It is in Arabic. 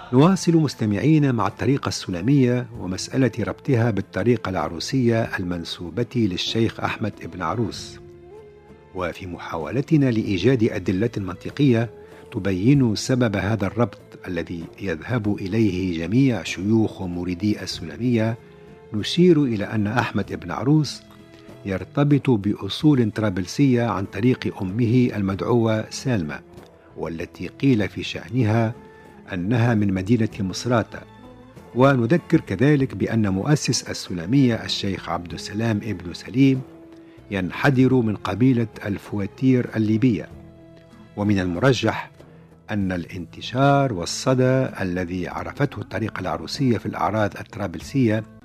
نواصل مستمعين مع الطريقة السلمية ومسألة ربطها بالطريقة العروسية المنسوبة للشيخ أحمد بن عروس. وفي محاولتنا لإيجاد أدلة منطقية تبين سبب هذا الربط الذي يذهب إليه جميع شيوخ ومريدي السلمية، نشير إلى أن أحمد بن عروس يرتبط بأصول طرابلسية عن طريق أمه المدعوة سالمة، والتي قيل في شأنها أنها من مدينة مصراتة. ونذكر كذلك بأن مؤسس السلمية الشيخ عبد السلام ابن سليم ينحدر من قبيلة الفواتير الليبية. ومن المرجح أن الانتشار والصدى الذي عرفته الطريقة العروسية في الأعراض الطرابلسية